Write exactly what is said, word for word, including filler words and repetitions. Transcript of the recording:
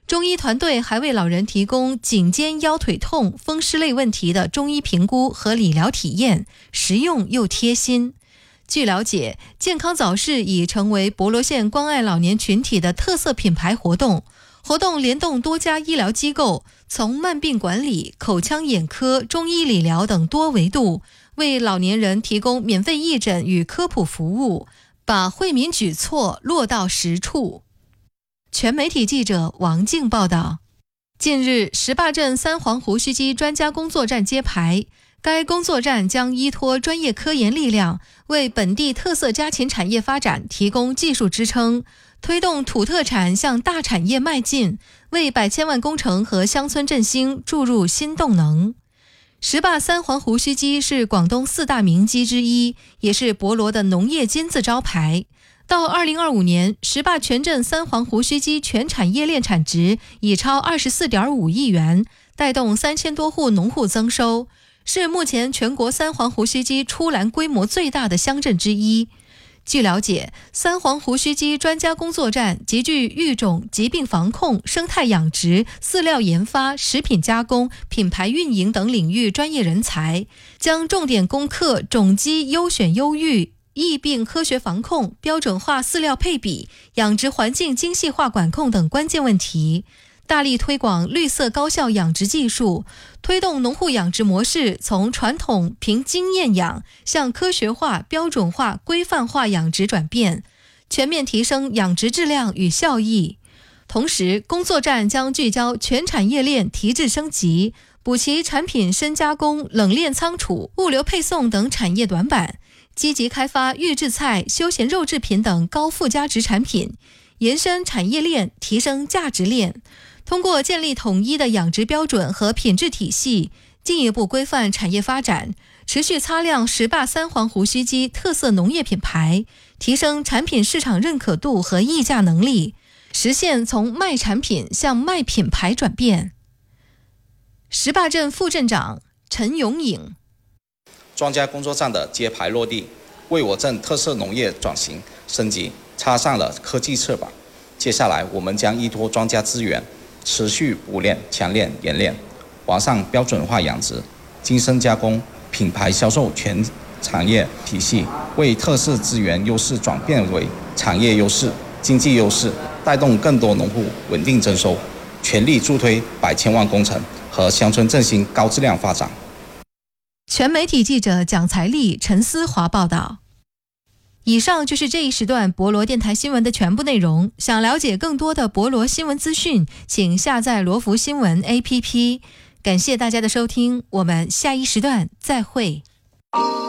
中医团队还为老人提供颈肩腰腿痛、风湿类问题的中医评估和理疗体验，实用又贴心。据了解，健康早市已成为博罗县关爱老年群体的特色品牌活动。活动联动多家医疗机构，从慢病管理、口腔眼科、中医理疗等多维度，为老年人提供免费义诊与科普服务，把惠民举措落到实处。全媒体记者王静报道。近日，石坝镇三黄胡须肌专家工作站揭牌，该工作站将依托专业科研力量，为本地特色家禽产业发展提供技术支撑，推动土特产向大产业迈进，为百千万工程和乡村振兴注入新动能。石坝三黄胡须鸡是广东四大名鸡之一，也是博罗的农业金字招牌。到二零二五年，石坝全镇三黄胡须鸡全产业链产值已超 二十四点五亿元，带动三千多户农户增收，是目前全国三黄胡须鸡出栏规模最大的乡镇之一。据了解，三黄胡须鸡专家工作站集聚育种、疾病防控、生态养殖、饲料研发、食品加工、品牌运营等领域专业人才，将重点攻克种鸡优选优育、疫病科学防控、标准化饲料配比、养殖环境精细化管控等关键问题，大力推广绿色高效养殖技术，推动农户养殖模式从传统凭经验养向科学化、标准化、规范化养殖转变，全面提升养殖质量与效益。同时，工作站将聚焦全产业链提质升级，补齐产品深加工、冷链仓储、物流配送等产业短板，积极开发预制菜、休闲肉制品等高附加值产品，延伸产业链，提升价值链。通过建立统一的养殖标准和品质体系，进一步规范产业发展，持续擦亮石坝三黄胡须鸡特色农业品牌，提升产品市场认可度和议价能力，实现从卖产品向卖品牌转变。石坝镇副镇长陈永颖： 庄家工作站的揭牌落地，为我镇特色农业转型升级插上了科技翅膀。接下来，我们将依托庄家资源，持续补练、强练、演练，完善标准化养殖、精深加工、品牌销售全产业体系，为特色资源优势转变为产业优势、经济优势，带动更多农户稳定增收，全力助推百千万工程和乡村振兴高质量发展。 全媒体记者蒋才丽、陈思华报道。以上就是这一时段博罗电台新闻的全部内容。想了解更多的博罗新闻资讯，请下载罗福新闻 A P P。感谢大家的收听，我们下一时段再会。